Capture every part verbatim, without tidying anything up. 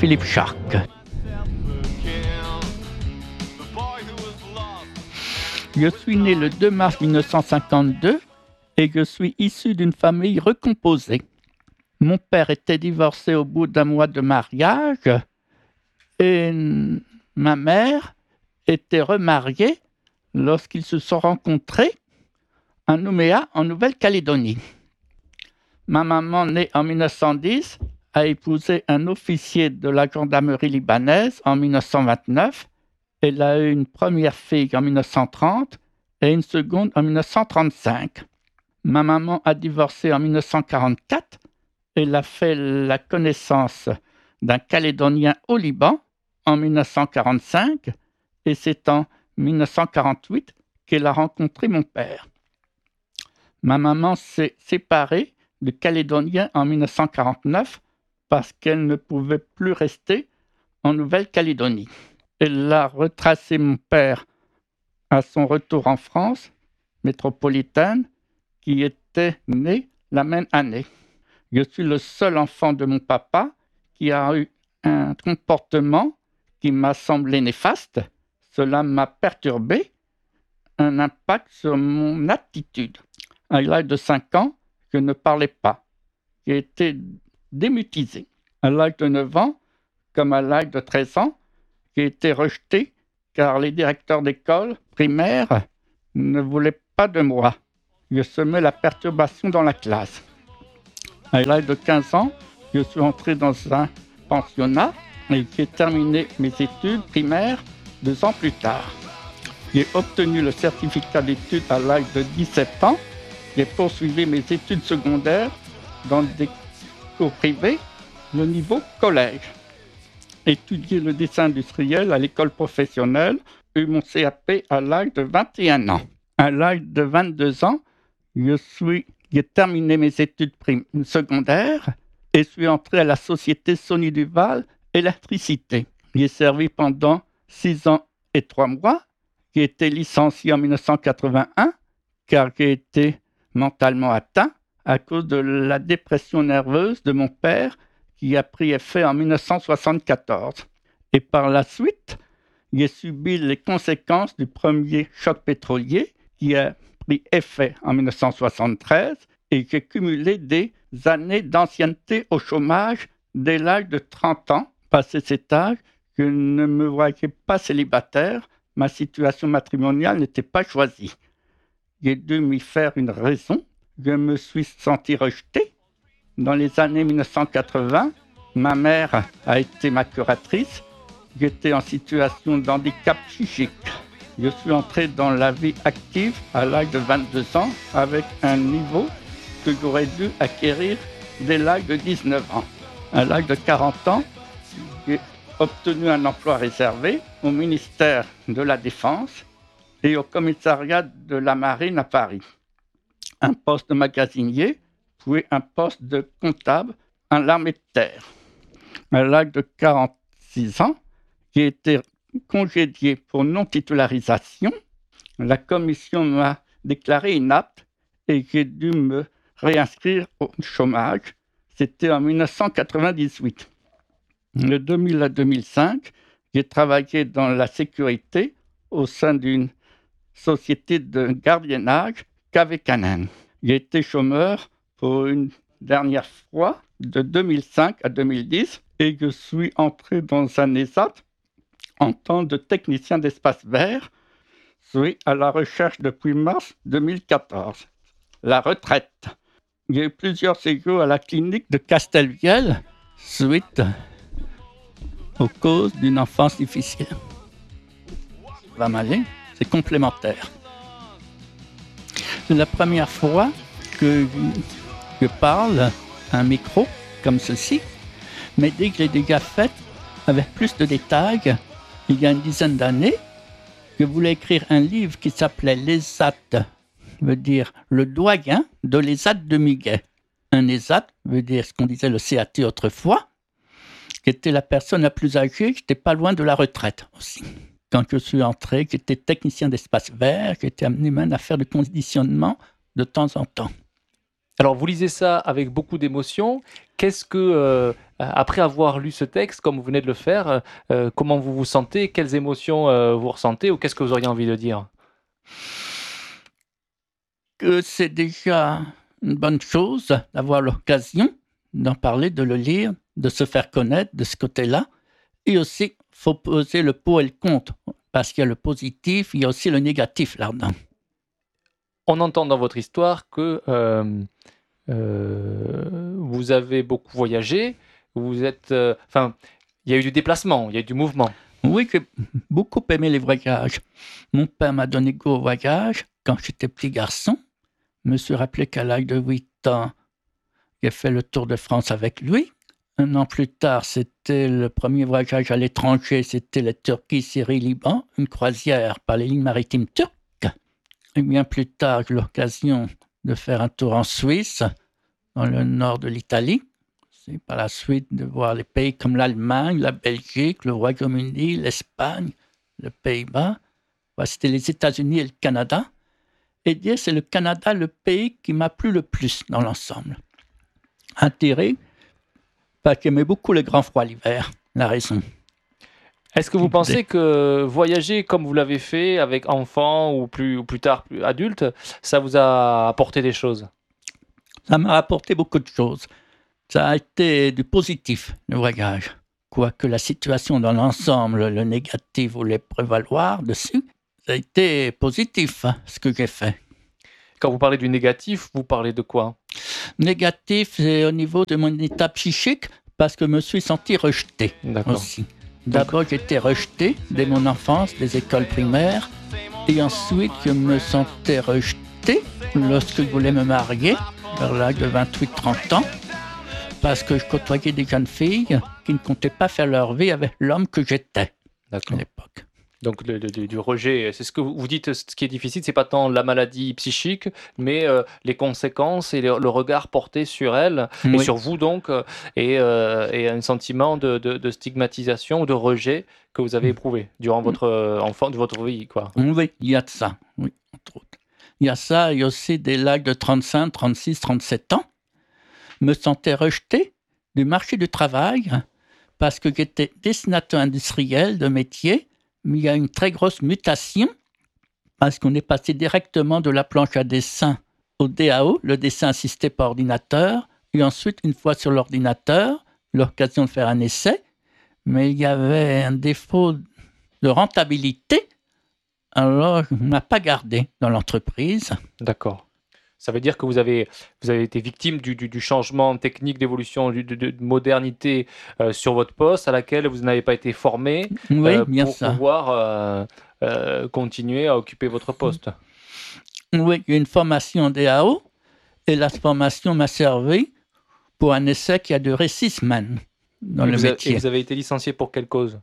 Philippe Charque. Je suis né le deux mars mille neuf cent cinquante-deux et je suis issu d'une famille recomposée. Mon père était divorcé au bout d'un mois de mariage et ma mère était remariée lorsqu'ils se sont rencontrés à Nouméa, en Nouvelle-Calédonie. Ma maman, née en mille neuf cent dix, a épousé un officier de la gendarmerie libanaise en mille neuf cent vingt-neuf. Elle a eu une première fille en mille neuf cent trente et une seconde en mille neuf cent trente-cinq. Ma maman a divorcé en mille neuf cent quarante-quatre. Elle a fait la connaissance d'un Calédonien au Liban en mille neuf cent quarante-cinq et c'est en mille neuf cent quarante-huit qu'elle a rencontré mon père. Ma maman s'est séparée du Calédonien en mille neuf cent quarante-neuf parce qu'elle ne pouvait plus rester en Nouvelle-Calédonie. Elle a retracé mon père à son retour en France métropolitaine, qui était né la même année. Je suis le seul enfant de mon papa qui a eu un comportement qui m'a semblé néfaste. Cela m'a perturbé, un impact sur mon attitude. À l'âge de cinq ans, je ne parlais pas. J'ai été démutisé. À l'âge de neuf ans, comme à l'âge de treize ans, j'ai été rejeté car les directeurs d'école primaire ne voulaient pas de moi. Je semais la perturbation dans la classe. À l'âge de quinze ans, je suis entré dans un pensionnat et j'ai terminé mes études primaires deux ans plus tard. J'ai obtenu le certificat d'études à l'âge de dix-sept ans. J'ai poursuivi mes études secondaires dans des cours privés, le niveau collège. Étudié le dessin industriel à l'école professionnelle, eu mon C A P à l'âge de vingt et un ans. À l'âge de vingt-deux ans, je suis, j'ai terminé mes études prim- secondaires et suis entré à la société Sony Duval Électricité. J'ai servi pendant six ans et trois mois. J'ai été licencié en mille neuf cent quatre-vingt-un car j'ai été mentalement atteint à cause de la dépression nerveuse de mon père qui a pris effet en mille neuf cent soixante-quatorze. Et par la suite, j'ai subi les conséquences du premier choc pétrolier qui a pris effet en mille neuf cent soixante-treize et j'ai cumulé des années d'ancienneté au chômage dès l'âge de trente ans. Passé cet âge, je ne me voyais pas célibataire, ma situation matrimoniale n'était pas choisie. J'ai dû m'y faire une raison. Je me suis senti rejeté. Dans les années mille neuf cent quatre-vingts, ma mère a été ma curatrice. J'étais en situation de handicap psychique. Je suis entré dans la vie active à l'âge de vingt-deux ans avec un niveau que j'aurais dû acquérir dès l'âge de dix-neuf ans. À l'âge de quarante ans, j'ai obtenu un emploi réservé au ministère de la Défense et au commissariat de la Marine à Paris. Un poste de magasinier, puis un poste de comptable à l'armée de terre. À l'âge de quarante-six ans, j'ai été congédié pour non-titularisation. La commission m'a déclaré inapte et j'ai dû me réinscrire au chômage. C'était en mille neuf cent quatre-vingt-dix-huit. De deux mille à deux mille cinq, j'ai travaillé dans la sécurité au sein d'une société de gardiennage Cave-Canem. J'ai été chômeur pour une dernière fois de deux mille cinq à deux mille dix et je suis entré dans un ESAT en tant que technicien d'espace vert. Je suis à la recherche depuis mars deux mille quatorze. La retraite. J'ai eu plusieurs séjours à la clinique de Castelviel suite aux causes d'une enfance difficile. Va m'aller, c'est complémentaire. C'est la première fois que je parle à un micro comme ceci, mais dès que je l'ai déjà fait avec plus de détails, il y a une dizaine d'années, je voulais écrire un livre qui s'appelait l'ESAT, veut dire le doyen de l'ESAT de Miguet. Un ESAT veut dire ce qu'on disait le C A T autrefois, qui était la personne la plus âgée, j'étais pas loin de la retraite aussi. Quand je suis entré, j'étais technicien d'espace vert, j'étais amené même à faire du conditionnement de temps en temps. Alors, vous lisez ça avec beaucoup d'émotion. Qu'est-ce que, euh, après avoir lu ce texte, comme vous venez de le faire, euh, comment vous vous sentez? Quelles émotions euh, vous ressentez? Ou qu'est-ce que vous auriez envie de dire? Que c'est déjà une bonne chose d'avoir l'occasion d'en parler, de le lire, de se faire connaître de ce côté-là. Et aussi, il faut peser le pour et le contre, parce qu'il y a le positif, il y a aussi le négatif là-dedans. On entend dans votre histoire que euh, euh, vous avez beaucoup voyagé, vous êtes... euh, Enfin, il y a eu du déplacement, il y a eu du mouvement. Oui, j'ai beaucoup aimé les voyages. Mon père m'a donné goût au voyage quand j'étais petit garçon. Je me suis rappelé qu'à l'âge de huit ans, j'ai fait le tour de France avec lui. Un an plus tard, c'était le premier voyage à l'étranger, c'était la Turquie, Syrie, Liban, une croisière par les lignes maritimes turques. Et bien plus tard, j'ai eu l'occasion de faire un tour en Suisse, dans le nord de l'Italie. C'est par la suite de voir les pays comme l'Allemagne, la Belgique, le Royaume-Uni, l'Espagne, le Pays-Bas. Voilà, c'était les États-Unis et le Canada. Et dire c'est le Canada le pays qui m'a plu le plus dans l'ensemble. Intérêt, parce que j'aimais beaucoup le grand froid l'hiver, la raison. Est-ce que vous pensez que voyager comme vous l'avez fait avec enfants ou plus, ou plus tard plus adulte, ça vous a apporté des choses? Ça m'a apporté beaucoup de choses. Ça a été du positif, le voyage. Quoique la situation dans l'ensemble, le négatif voulait prévaloir dessus, ça a été positif, hein, ce que j'ai fait. Quand vous parlez du négatif, vous parlez de quoi? Négatif, c'est au niveau de mon état psychique, parce que je me suis senti rejeté D'accord. aussi. D'abord, j'étais rejeté dès mon enfance, des écoles primaires, et ensuite, je me sentais rejeté lorsque je voulais me marier, vers l'âge de vingt-huit trente ans, parce que je côtoyais des jeunes filles qui ne comptaient pas faire leur vie avec l'homme que j'étais à l'époque. Donc le, le, du rejet, c'est ce que vous dites, ce qui est difficile, c'est pas tant la maladie psychique, mais euh, les conséquences et le, le regard porté sur elle, oui. Et sur vous donc, et, euh, et un sentiment de, de, de stigmatisation ou de rejet que vous avez éprouvé durant votre euh, enfant, de votre vie, quoi. Oui, il y a de ça, oui, entre autres. Il y a ça, il y a aussi dès l'âge de trente-cinq, trente-six, trente-sept ans, me sentais rejeté du marché du travail parce que j'étais dessinateur industriel de métier, mais il y a une très grosse mutation parce qu'on est passé directement de la planche à dessin au D A O, le dessin assisté par ordinateur, et ensuite, une fois sur l'ordinateur, l'occasion de faire un essai, mais il y avait un défaut de rentabilité, alors on ne m'a pas gardé dans l'entreprise. D'accord. Ça veut dire que vous avez, vous avez été victime du, du, du changement technique, d'évolution, de, de, de modernité euh, sur votre poste, à laquelle vous n'avez pas été formé oui, euh, bien pour ça. pouvoir euh, euh, continuer à occuper votre poste. Oui, il y a une formation en D A O, et la formation m'a servi pour un essai qui a duré six semaines dans et le vous métier. A, et vous avez été licencié pour quelle cause?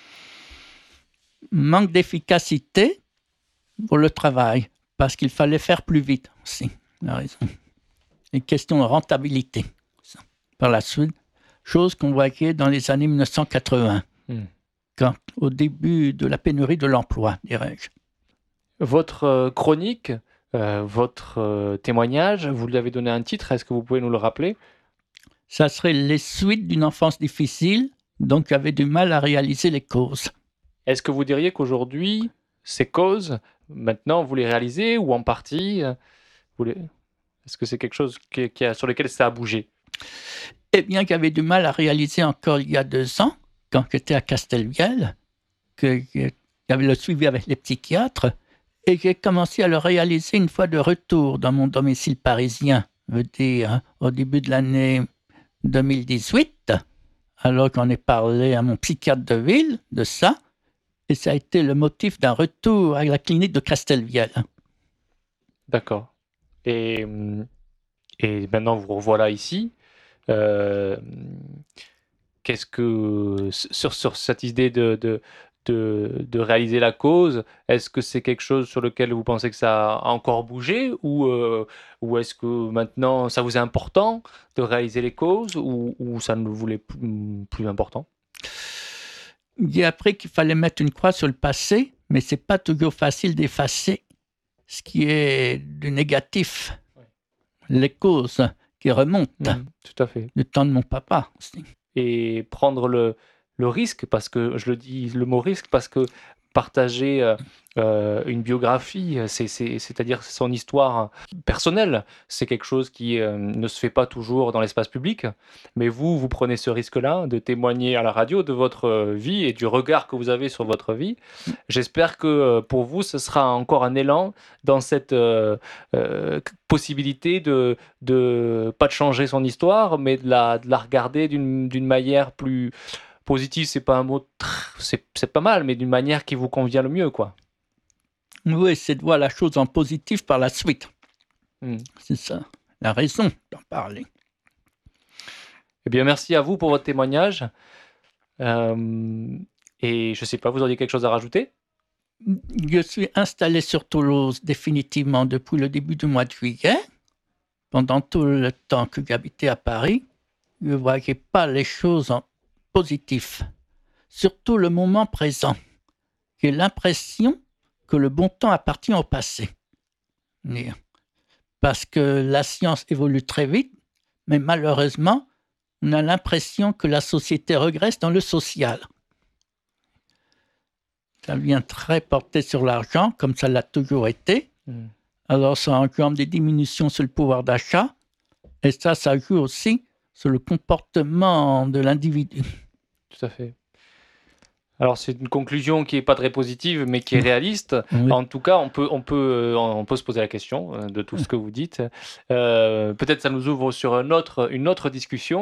Manque d'efficacité pour le travail, parce qu'il fallait faire plus vite aussi. La raison. Une question de rentabilité. Par la suite, chose qu'on voyait dans les années dix-neuf cent quatre-vingts, hmm. quand, au début de la pénurie de l'emploi, dirais-je. Votre euh, chronique, euh, votre euh, témoignage, vous lui avez donné un titre, est-ce que vous pouvez nous le rappeler? Ça serait les suites d'une enfance difficile, donc j'avais du mal à réaliser les causes. Est-ce que vous diriez qu'aujourd'hui, ces causes, maintenant, vous les réalisez ou en partie vous les... Est-ce que c'est quelque chose qui, qui a, sur lequel ça a bougé? Eh bien, j'avais du mal à réaliser encore il y a deux ans, quand j'étais à Castelvielle, que j'avais le suivi avec les psychiatres, et j'ai commencé à le réaliser une fois de retour dans mon domicile parisien, je veux dire, au début de l'année deux mille dix-huit, alors qu'on est parlé à mon psychiatre de ville de ça, et ça a été le motif d'un retour à la clinique de Castelvielle. D'accord. Et, et maintenant, vous revoilà ici. Euh, qu'est-ce que, sur, sur cette idée de, de, de, de réaliser la cause, est-ce que c'est quelque chose sur lequel vous pensez que ça a encore bougé ou, euh, ou est-ce que maintenant, ça vous est important de réaliser les causes ou, ou ça ne vous est plus, plus important? J'ai appris qu'il fallait mettre une croix sur le passé, mais c'est pas toujours facile d'effacer ce qui est du négatif. Ouais. Les causes qui remonte. Mmh, tout à fait. Le temps de mon papa aussi. Et prendre le, le risque, parce que je le dis le mot risque, parce que partager euh, euh, une biographie, c'est, c'est, c'est-à-dire son histoire personnelle, c'est quelque chose qui euh, ne se fait pas toujours dans l'espace public. Mais vous, vous prenez ce risque-là de témoigner à la radio de votre euh, vie et du regard que vous avez sur votre vie. J'espère que euh, pour vous, ce sera encore un élan dans cette euh, euh, possibilité de, de, pas de changer son histoire, mais de la, de la regarder d'une, d'une manière plus positive. C'est pas un mot, tr- c'est, c'est pas mal, mais d'une manière qui vous convient le mieux, quoi. Oui, c'est de voir la chose en positif par la suite. Mm. C'est ça, la raison d'en parler. Eh bien, merci à vous pour votre témoignage. Euh, et je sais pas, vous auriez quelque chose à rajouter? Je suis installé sur Toulouse définitivement depuis le début du mois de juillet. Pendant tout le temps que j'habitais à Paris, je ne voyais pas les choses en positif. Surtout le moment présent. J'ai l'impression que le bon temps appartient au passé. Parce que la science évolue très vite, mais malheureusement, on a l'impression que la société regresse dans le social. Ça vient très porté sur l'argent, comme ça l'a toujours été. Mmh. Alors, ça engendre des diminutions sur le pouvoir d'achat. Et ça, ça joue aussi sur le comportement de l'individu. Tout à fait. Alors, c'est une conclusion qui n'est pas très positive, mais qui est réaliste. Oui. En tout cas, on peut, on, peut, on peut se poser la question de tout ce que vous dites. Euh, peut-être ça nous ouvre sur un autre, une autre discussion.